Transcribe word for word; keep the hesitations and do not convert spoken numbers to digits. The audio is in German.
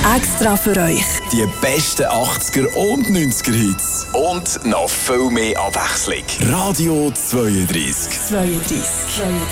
Extra für euch. Die besten achtziger und neunziger Hits. Und noch viel mehr Abwechslung. Radio zweiunddreissig. zweiunddreissig.